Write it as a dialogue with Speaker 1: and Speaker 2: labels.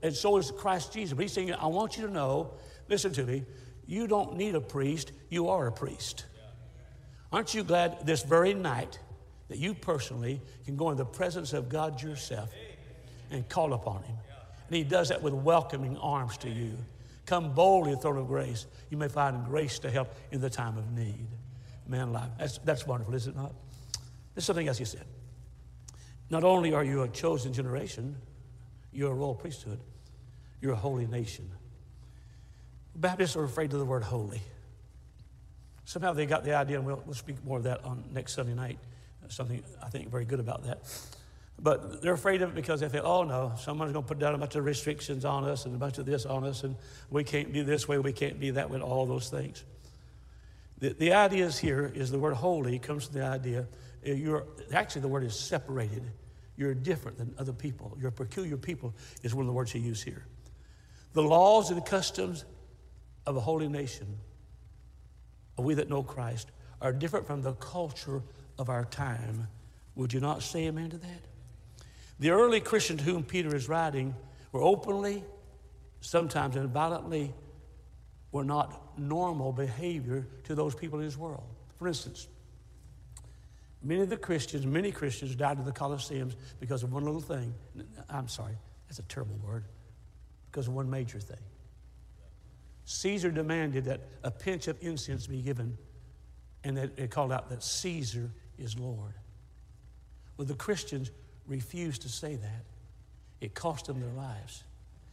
Speaker 1: And so is Christ Jesus. But he's saying, I want you to know, listen to me, you don't need a priest, you are a priest. Aren't you glad this very night that you personally can go in the presence of God yourself and call upon him? And he does that with welcoming arms to you. Come boldly to the throne of grace. You may find grace to help in the time of need. Man alive. That's wonderful, is it not? There's something else he said. Not only are you a chosen generation, you're a royal priesthood, you're a holy nation. Baptists are afraid of the word holy. Somehow they got the idea, and we'll speak more of that on next Sunday night, something I think very good about that. But they're afraid of it because they think, oh no, someone's going to put down a bunch of restrictions on us and a bunch of this on us, and we can't be this way, we can't be that way, all those things. The idea is here is the word holy comes from the idea, actually the word is separated. You're different than other people. You're a peculiar people is one of the words he used here. The laws and customs of a holy nation, we that know Christ, are different from the culture of our time. Would you not say amen to that? The early Christians to whom Peter is writing were openly, sometimes and violently, were not normal behavior to those people in his world. For instance, many Christians died in the Colosseums because of one little thing. I'm sorry, that's a terrible word. Because of one major thing. Caesar demanded that a pinch of incense be given, and that it called out that Caesar is Lord. Well, the Christians refused to say that. It cost them their lives.